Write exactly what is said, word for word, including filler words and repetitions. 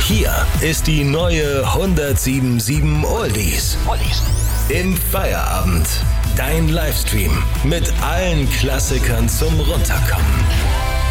Hier ist die neue hundertsiebenundsiebzig Oldies. Im Feierabend. Dein Livestream mit allen Klassikern zum Runterkommen.